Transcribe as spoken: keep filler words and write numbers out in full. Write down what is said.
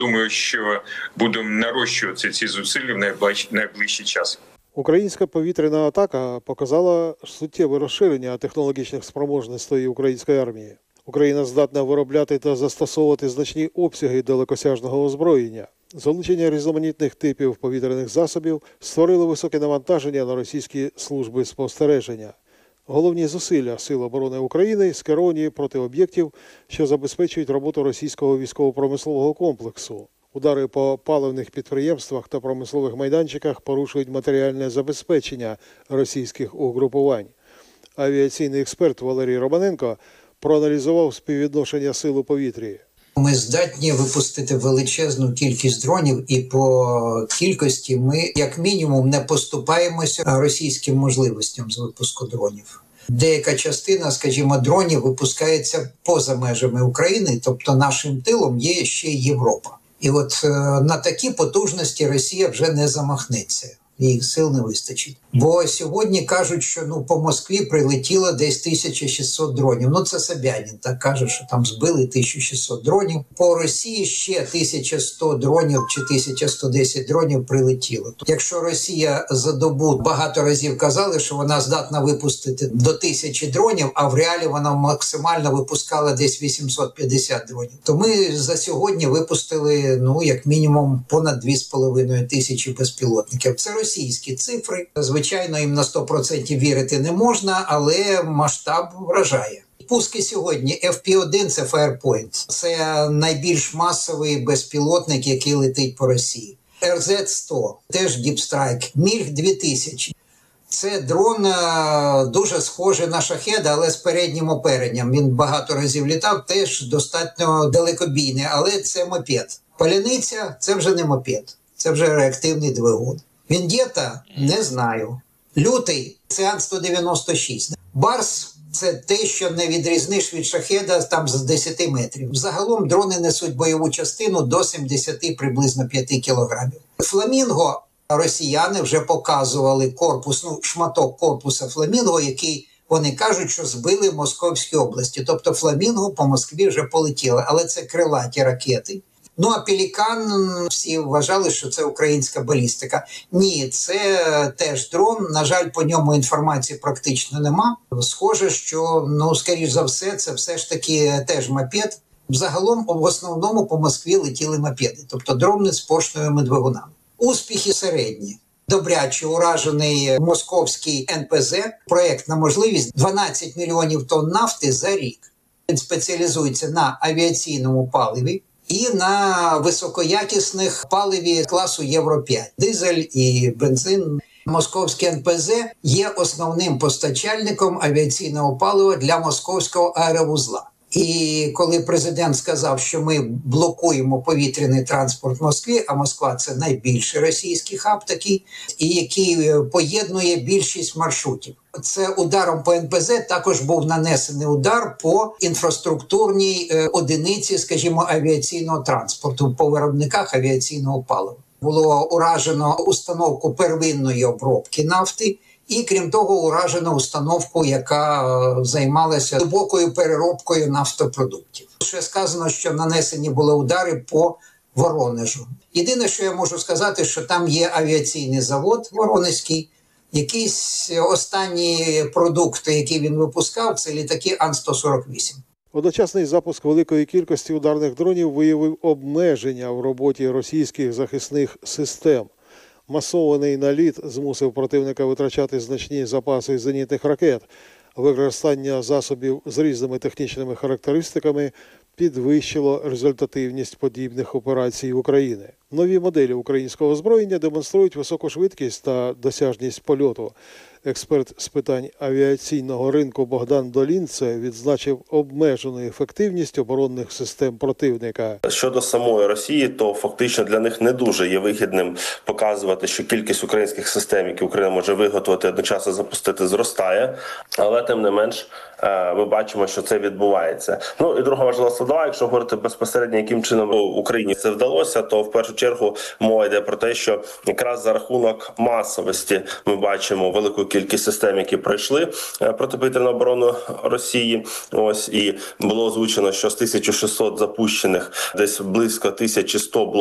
Думаю, що будемо нарощувати ці зусилля в найближчий час. Українська повітряна атака показала суттєве розширення технологічних спроможностей української армії. Україна здатна виробляти та застосовувати значні обсяги далекосяжного озброєння. Залучення різноманітних типів повітряних засобів створило високе навантаження на російські служби спостереження. Головні зусилля Сил оборони України скеровані проти об'єктів, що забезпечують роботу російського військово-промислового комплексу. Удари по паливних підприємствах та промислових майданчиках порушують матеріальне забезпечення російських угрупувань. Авіаційний експерт Валерій Романенко проаналізував співвідношення сил у повітрі. Ми здатні випустити величезну кількість дронів, і по кількості ми, як мінімум, не поступаємося російським можливостям з випуску дронів. Деяка частина, скажімо, дронів випускається поза межами України, тобто нашим тилом є ще й Європа. І от е, на такі потужності Росія вже не замахнеться. Їх сил не вистачить. Бо сьогодні кажуть, що ну по Москві прилетіло десь тисяча шістсот дронів. Ну це Собянін так каже, що там збили тисячу шістсот дронів. По Росії ще тисяча сто дронів чи тисяча сто десять дронів прилетіло. Якщо Росія за добу багато разів казали, що вона здатна випустити до тисячі дронів, а в реалі вона максимально випускала десь вісімсот п'ятдесят дронів, то ми за сьогодні випустили, ну, як мінімум, понад дві з половиною тисячі безпілотників. Це російські цифри. Звичайно, їм на сто відсотків вірити не можна, але масштаб вражає. Пуски сьогодні еф пі один – це Firepoint. Це найбільш масовий безпілотник, який летить по Росії. ер зет сто – теж Deep Strike. Міг дві тисячі. Це дрон дуже схожий на шахеда, але з переднім оперенням. Він багато разів літав, теж достатньо далекобійний, але це мопед. Паляниця – це вже не мопед, це вже реактивний двигун. Вендета – не знаю. Лютий – це Ан сто дев'яносто шість. Барс – це те, що не відрізниш від шахеда там з десяти метрів. Загалом дрони несуть бойову частину до сімдесят приблизно п'ять кілограмів. Фламінго росіяни вже показували корпус, ну, шматок корпуса Фламінго, який вони кажуть, що збили в Московській області. Тобто Фламінго по Москві вже полетіли, але це крилаті ракети. Ну, а Пелікан, всі вважали, що це українська балістика. Ні, це теж дрон, на жаль, по ньому інформації практично нема. Схоже, що, ну, скоріш за все, це все ж таки теж мопед. Загалом, в основному, по Москві летіли мопеди, тобто дрони з поршневими двигунами. Успіхи середні. Добряче уражений московський ен пе зет, проєкт на можливість дванадцять мільйонів тонн нафти за рік. Він спеціалізується на авіаційному паливі і на високоякісних паливі класу Євро п'ять. Дизель і бензин. Московський ен пе зет є основним постачальником авіаційного палива для московського аеровузла. І коли президент сказав, що ми блокуємо повітряний транспорт в Москві, а Москва – це найбільший російський хаб такий, і який поєднує більшість маршрутів. Це ударом по ен пе зет також був нанесений удар по інфраструктурній одиниці, скажімо, авіаційного транспорту, по виробниках авіаційного палива. Було уражено установку первинної обробки нафти, і, крім того, уражено установку, яка займалася глибокою переробкою нафтопродуктів. Ще сказано, що нанесені були удари по Воронежу. Єдине, що я можу сказати, що там є авіаційний завод Воронезький. Якісь останні продукти, які він випускав, це літаки Ан сто сорок вісім. Одночасний запуск великої кількості ударних дронів виявив обмеження в роботі російських захисних систем. Масований наліт змусив противника витрачати значні запаси зенітних ракет. Використання засобів з різними технічними характеристиками підвищило результативність подібних операцій України. Нові моделі українського озброєння демонструють високу швидкість та досяжність польоту. Експерт з питань авіаційного ринку Богдан Долінце відзначив обмежену ефективність оборонних систем противника. Щодо самої Росії, то фактично для них не дуже є вигідним показувати, що кількість українських систем, які Україна може виготовити, одночасно запустити, зростає. Але тим не менш ми бачимо, що це відбувається. Ну і друга важлива складова, якщо говорити безпосередньо, яким чином Україні це вдалося, то в першу чергу чергу мова йде про те, що якраз за рахунок масовості ми бачимо велику кількість систем, які пройшли протиповітряну оборону Росії. Ось і було озвучено, що з тисячі шістсот запущених десь близько тисячі сто